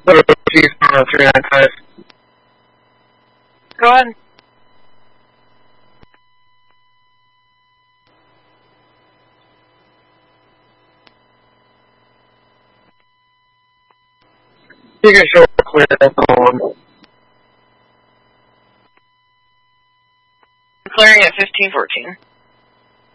She's on 395. Go ahead. You can show clear on. Clearing at 1514.